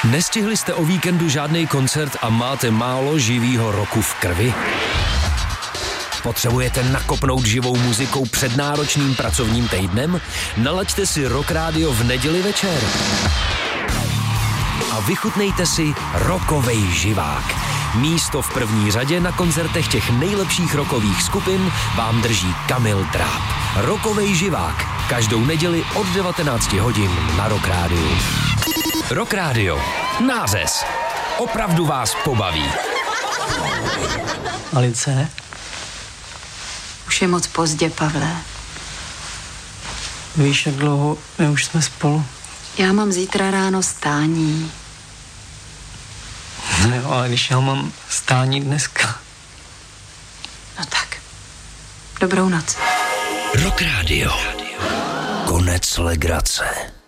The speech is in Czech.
Nestihli jste o víkendu žádný koncert a máte málo živýho roku v krvi? Potřebujete nakopnout živou muzikou před náročným pracovním týdnem? Nalaďte si Rock Radio v neděli večer. A vychutnejte si rockovej živák. Místo v první řadě na koncertech těch nejlepších rockových skupin vám drží Kamil Dráb. Rockovej živák. Každou neděli od 19 hodin na Rock Radio. Rock Radio. Nářez. Opravdu vás pobaví. Alice? Už je moc pozdě, Pavle. Víš, jak dlouho my už jsme spolu? Já mám zítra ráno stání. No jo, ale když já mám stání dneska. No tak. Dobrou noc. Rock Radio. Konec legrace.